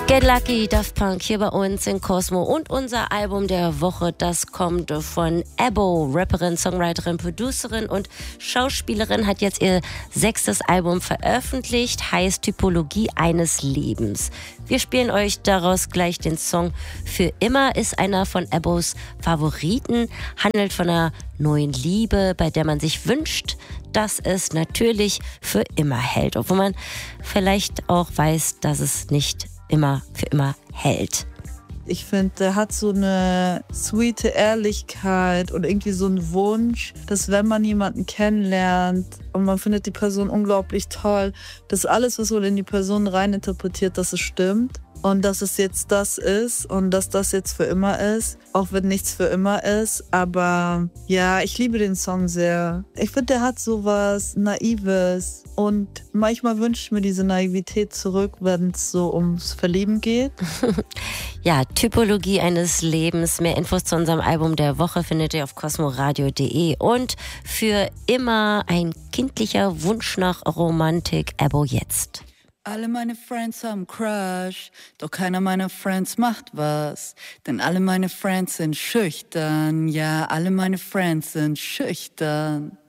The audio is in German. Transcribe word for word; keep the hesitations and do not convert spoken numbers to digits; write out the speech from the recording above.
Get Lucky, Daft Punk hier bei uns in Cosmo und unser Album der Woche, das kommt von Ebo, Rapperin, Songwriterin, Producerin und Schauspielerin, hat jetzt ihr sechstes Album veröffentlicht, heißt Typologie eines Lebens. Wir spielen euch daraus gleich den Song Für immer, ist einer von Ebos Favoriten, handelt von einer neuen Liebe, bei der man sich wünscht, dass es natürlich für immer hält, obwohl man vielleicht auch weiß, dass es nicht immer für immer hält. Ich finde, der hat so eine sweete Ehrlichkeit und irgendwie so einen Wunsch, dass wenn man jemanden kennenlernt und man findet die Person unglaublich toll, dass alles, was man in die Person reininterpretiert, dass es stimmt. Und dass es jetzt das ist und dass das jetzt für immer ist, auch wenn nichts für immer ist. Aber ja, ich liebe den Song sehr. Ich finde, der hat so was Naives und manchmal wünsche ich mir diese Naivität zurück, wenn es so ums Verlieben geht. Ja, Typologie eines Lebens. Mehr Infos zu unserem Album der Woche findet ihr auf cosmoradio punkt de. Und für immer ein kindlicher Wunsch nach Romantik, Ebo jetzt. Alle meine Friends haben Crush, doch keiner meiner Friends macht was. Denn alle meine Friends sind schüchtern, ja, alle meine Friends sind schüchtern.